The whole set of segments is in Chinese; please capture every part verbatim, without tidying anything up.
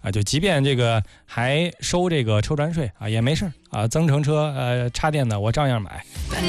啊，就即便这个还收这个车船税啊，也没事啊，增程车呃插电的我照样买。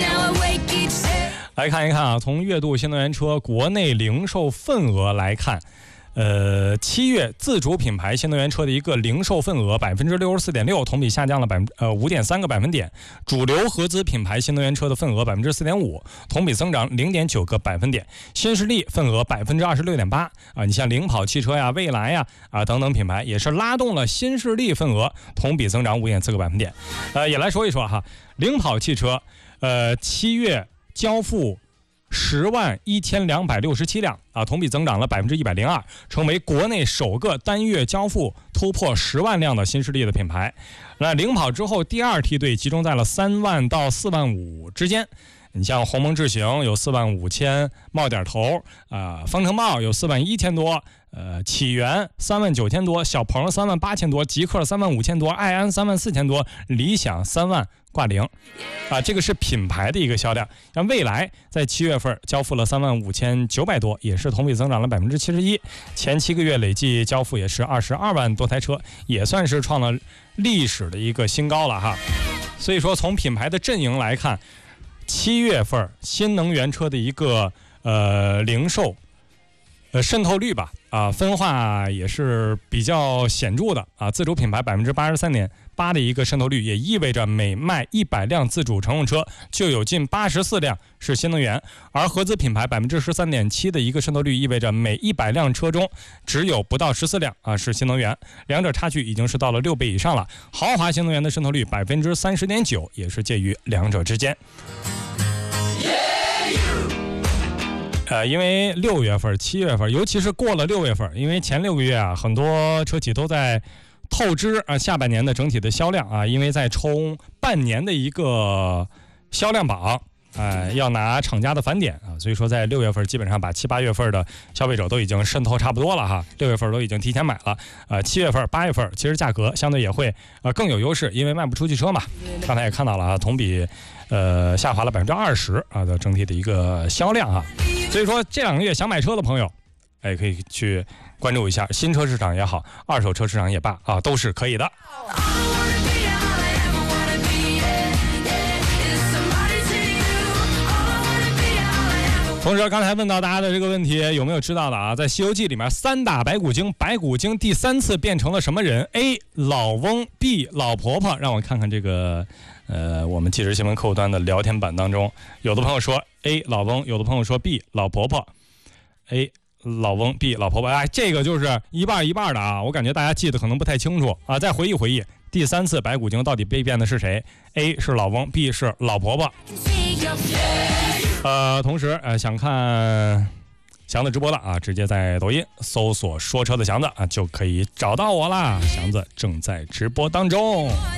来看一看啊，从月度新能源车国内零售份额来看。呃，七月自主品牌新能源车的一个零售份额百分之六十四点六，同比下降了百分呃五点三个百分点。主流合资品牌新能源车的份额百分之四点五，同比增长零点九个百分点。新势力份额百分之二十六点八啊，你像领跑汽车呀、蔚来呀啊等等品牌，也是拉动了新势力份额同比增长五点四个百分点。呃，也来说一说哈，领跑汽车，呃，七月交付十万一千两百六十七辆啊，同比增长了百分之一百零二，成为国内首个单月交付突破十万辆的新势力的品牌。那领跑之后，第二梯队集中在了三万到四万五之间。你像鸿蒙智行有四万五千冒点头啊、呃，方程豹有四万一千多，呃，启源三万九千多，小鹏三万八千多，极氪三万五千多，爱安三万四千多，理想三万挂零，啊，这个是品牌的一个销量。像蔚来在七月份交付了三万五千九百多，也是同比增长了百分之七十一，前七个月累计交付也是二十二万多台车，也算是创了历史的一个新高了哈。所以说，从品牌的阵营来看，七月份新能源车的一个呃零售呃渗透率吧，啊分化也是比较显著的啊，自主品牌百分之八十三点八的一个渗透率，也意味着每卖一百辆自主乘用车就有近八十四辆是新能源，而合资品牌百分之十三点七的一个渗透率，意味着每一百辆车中只有不到十四辆啊是新能源，两者差距已经是到了六倍以上了。豪华新能源的渗透率百分之三十点九，也是介于两者之间。呃，因为六月份、七月份，尤其是过了六月份，因为前六个月啊，很多车企都在透支啊下半年的整体的销量啊，因为在冲半年的一个销量榜，呃，要拿厂家的返点啊，所以说在六月份基本上把七八月份的消费者都已经渗透差不多了哈，六月份都已经提前买了，呃，七月份、八月份其实价格相对也会呃更有优势，因为卖不出去车嘛。刚才也看到了啊，同比呃下滑了百分之二十啊的整体的一个销量啊，所以说这两个月想买车的朋友，哎，可以去关注一下新车市场也好，二手车市场也罢啊，都是可以的。同时刚才问到大家的这个问题，有没有知道的啊？在《西游记》里面，三打白骨精，白骨精第三次变成了什么人 ？A. 老翁 ，B. 老婆婆。让我看看这个，呃，我们即时新闻客户端的聊天版当中，有的朋友说 A. 老翁，有的朋友说 B. 老婆婆。A. 老翁 B. 老婆婆。哎，这个就是一半一半的啊，我感觉大家记得可能不太清楚啊，再回忆回忆，第三次白骨精到底被变的是谁 ？A. 是老翁 ，B. 是老婆婆。呃，同时呃，想看祥子直播的啊，直接在抖音搜索说车的祥子啊，就可以找到我啦。祥子正在直播当中。